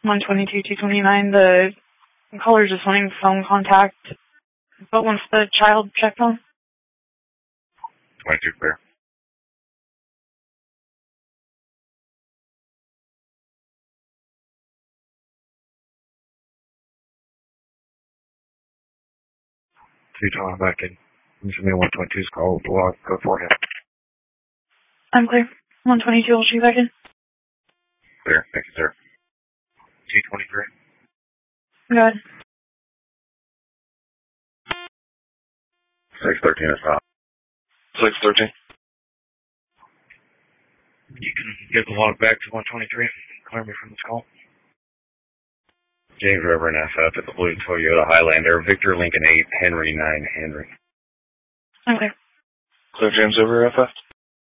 122-229, the caller's just wanting phone contact, but wants the child checked on. 22 clear. Two back in. This is me 122's call. Go for him. I'm clear. 122 will shoot back in. Clear. Thank you, sir. 223. Go ahead. 613 is not. 613. You can get the log back to 123. Clear me from this call. James Reverend FF at the Blue Toyota Highlander, Victor Lincoln 8, Henry 9, Henry. I'm clear. Clear James over FF.